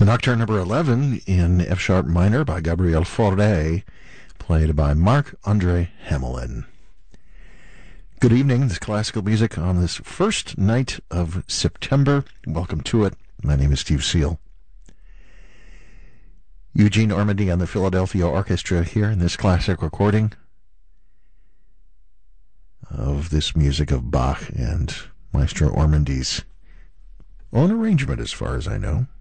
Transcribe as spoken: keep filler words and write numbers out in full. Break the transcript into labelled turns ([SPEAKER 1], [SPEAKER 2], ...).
[SPEAKER 1] The Nocturne number eleven in F sharp minor by Gabriel Fauré, played by Marc-André Hamelin. Good evening. This is classical music on this first night of September. Welcome to it. My name is Steve Seal. Eugene Ormandy and the Philadelphia Orchestra here in this classic recording of this music of Bach and Maestro Ormandy's own arrangement, as far as I know.